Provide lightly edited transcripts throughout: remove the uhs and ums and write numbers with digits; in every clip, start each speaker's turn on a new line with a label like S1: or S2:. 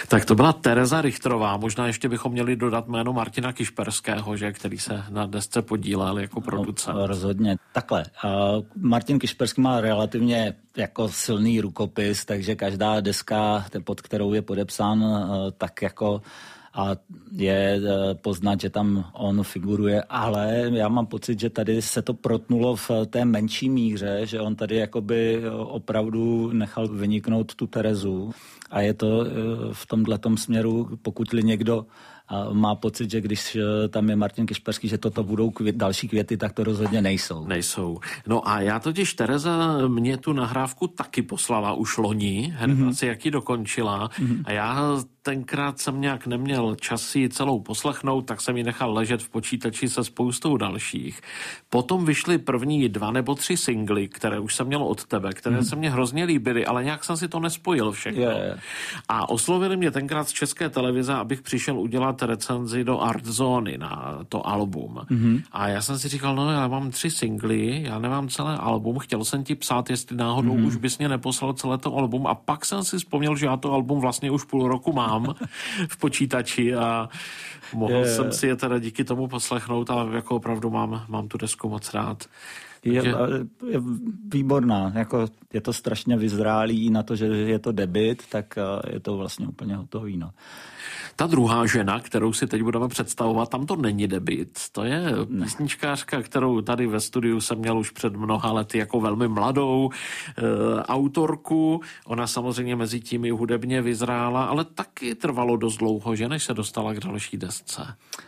S1: Tak to byla Tereza Richtrová, možná ještě bychom měli dodat jméno Martina Kišperského, že, který se na desce podílel jako producent.
S2: No, rozhodně. Takhle, Martin Kišperský má relativně jako silný rukopis, takže každá deska, pod kterou je podepsán, tak jako a je poznat, že tam on figuruje, ale já mám pocit, že tady se to protnulo v té menší míře, že on tady jakoby opravdu nechal vyniknout tu Terezu a je to v tomhletom směru, pokud někdo má pocit, že když tam je Martin Kišperský, že toto budou další květy, tak to rozhodně nejsou.
S1: Nejsou. No a já totiž, Tereza mě tu nahrávku taky poslala už loni, hned asi jak ji dokončila a já tenkrát jsem nějak neměl čas si ji celou poslechnout, tak jsem ji nechal ležet v počítači se spoustou dalších. Potom vyšly první 2 nebo 3 singly, které už jsem měl od tebe, které se mně hrozně líbily, ale nějak jsem si to nespojil všechno. A oslovili mě tenkrát z České televize, abych přišel udělat recenzi do Art Zóny na to album. A já jsem si říkal, no já mám 3 singly, já nemám celé album, chtěl jsem ti psát, jestli náhodou už bys mě neposlal celé to album a pak jsem si vzpomněl, že já to album vlastně už půl roku mám v počítači a mohl jsem si je teda díky tomu poslechnout, ale jako opravdu mám tu desku moc rád.
S2: Je výborná, jako je to strašně vyzrálý na to, že je to debut, tak je to vlastně úplně hotový. No.
S1: Ta druhá žena, kterou si teď budeme představovat, tam to není debut. To je písničkářka, kterou tady ve studiu jsem měl už před mnoha lety jako velmi mladou autorku. Ona samozřejmě mezi tím i hudebně vyzrála, ale taky trvalo dost dlouho, že než se dostala k další desce.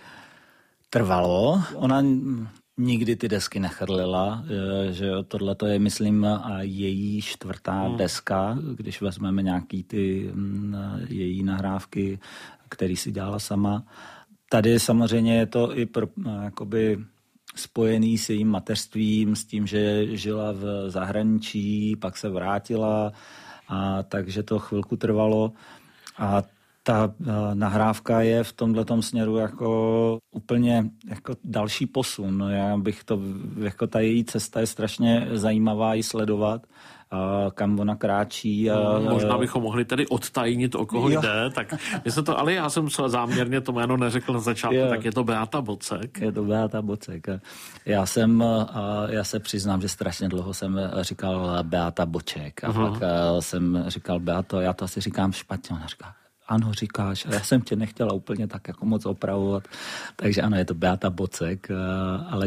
S2: Trvalo. Ona nikdy ty desky nechrlila, že tohle to je, myslím, její 4. deska, když vezmeme nějaký ty její nahrávky, který si dělala sama. Tady samozřejmě je to i jakoby spojený s jejím mateřstvím, s tím, že žila v zahraničí, pak se vrátila, a takže to chvilku trvalo. A ta nahrávka je v tomhletom směru jako úplně jako další posun. Já bych to, jako ta její cesta je strašně zajímavá ji sledovat, kam ona kráčí.
S1: Možná bychom mohli tedy odtajnit, o koho jde, tak ale já jsem záměrně to jméno neřekl na začátku, tak je to Beata Bocek.
S2: Je to Beata Bocek. Já se přiznám, že strašně dlouho jsem říkal Beata Boček a pak jsem říkal Beato, já to asi říkám špatně, ona říká, ano, říkáš, já jsem tě nechtěla úplně tak jako moc opravovat, takže ano, je to Beata Bocek, ale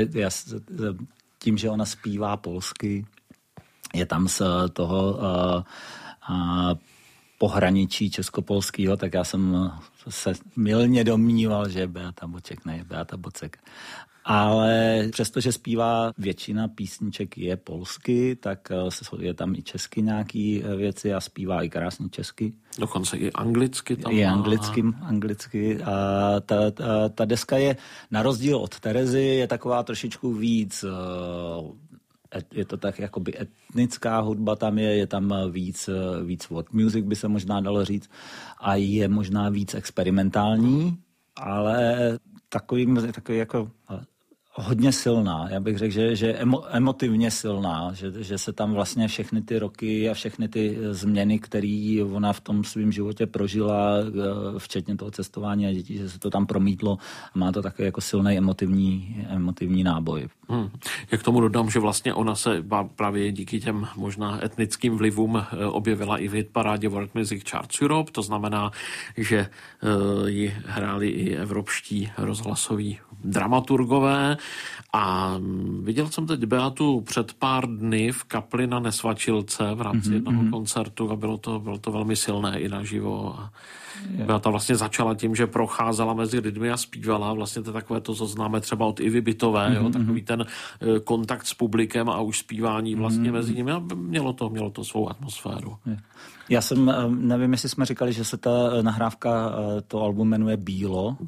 S2: tím, že ona zpívá polsky, je tam z toho pohraničí českopolského, tak já jsem se mylně domníval, že je Beata Boček, ne, je Beata Bocek. Ale přestože zpívá většina písniček je polsky, tak je tam i česky nějaký věci a zpívá i krásně česky.
S1: Dokonce i anglicky tam.
S2: Je anglicky. A ta deska je, na rozdíl od Terezy, je taková trošičku víc, je to tak jakoby etnická hudba, tam je tam víc world music, by se možná dalo říct, a je možná víc experimentální, ale takový jako hodně silná. Já bych řekl, že emotivně silná, že se tam vlastně všechny ty roky a všechny ty změny, které ona v tom svém životě prožila, včetně toho cestování a dětí, že se to tam promítlo a má to takový jako silný emotivní náboj.
S1: Jak tomu dodám, že vlastně ona se právě díky těm možná etnickým vlivům objevila i v hitparádě World Music Charts Europe, to znamená, že ji hráli i evropští rozhlasoví dramaturgové a viděl jsem teď Beatu před pár dny v kapli na Nesvačilce v rámci jednoho koncertu a bylo to velmi silné i naživo. Beata vlastně začala tím, že procházela mezi lidmi a zpívala. Vlastně to je takové to, co známe třeba od Ivy Bytové, takový ten kontakt s publikem a už zpívání vlastně mezi nimi. A mělo to svou atmosféru.
S2: Já jsem, nevím, jestli jsme říkali, že se ta nahrávka, to album jmenuje Bílo.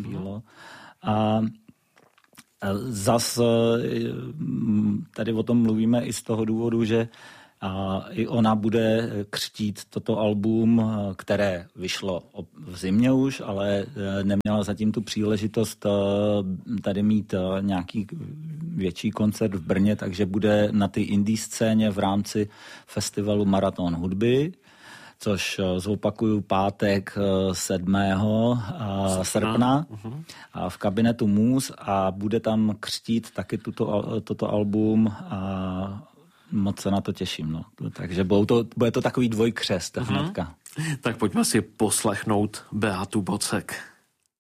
S2: A zas tady o tom mluvíme i z toho důvodu, že i ona bude křtít toto album, které vyšlo v zimě už, ale neměla zatím tu příležitost tady mít nějaký větší koncert v Brně, takže bude na ty indie scéně v rámci festivalu Maraton hudby. což zopakuju pátek 7. srpna v kabinetu Mus a bude tam křtít taky toto album a moc se na to těším. No. Takže bude to takový dvojkřest hnedka.
S1: Tak pojďme si poslechnout Beatu Bocek.